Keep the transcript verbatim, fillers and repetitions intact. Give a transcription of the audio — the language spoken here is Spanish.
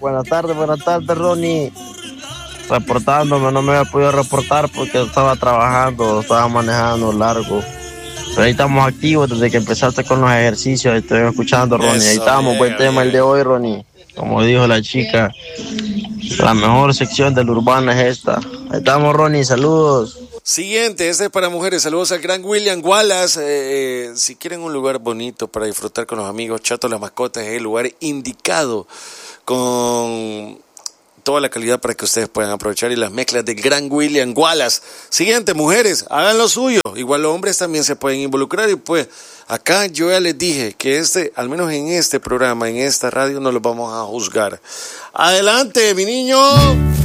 Buenas tardes, buenas tardes, Ronnie. Reportándome, no me había podido reportar porque estaba trabajando, estaba manejando largo. Pero ahí estamos activos desde que empezaste con los ejercicios. Estoy escuchando, Ronnie. Ahí Eso, estamos, bien, buen tema bien. el de hoy, Ronnie. Como dijo la chica, la mejor sección del urbano es esta. Ahí estamos, Ronnie, saludos. Siguiente, este es para mujeres. Saludos al gran William Wallace. Eh, eh, si quieren un lugar bonito para disfrutar con los amigos, Chato Las Mascotas es el lugar indicado, con toda la calidad para que ustedes puedan aprovechar, y las mezclas del gran William Wallace. Siguiente, mujeres, hagan lo suyo. Igual los hombres también se pueden involucrar, y pues acá yo ya les dije que este, al menos en este programa, en esta radio, no los vamos a juzgar. Adelante, mi niño.